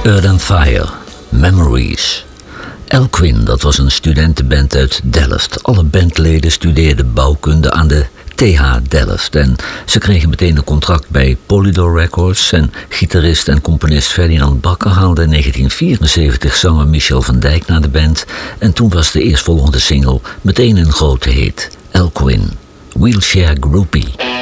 Earth and Fire, Memories. Elkwin, dat was een studentenband uit Delft. Alle bandleden studeerden bouwkunde aan de TH Delft. En ze kregen meteen een contract bij Polydor Records. En gitarist en componist Ferdinand Bakker haalde in 1974 zanger Michel van Dijk naar de band. En toen was de eerstvolgende single meteen een grote hit. Elkwin, Wheelchair Groupie.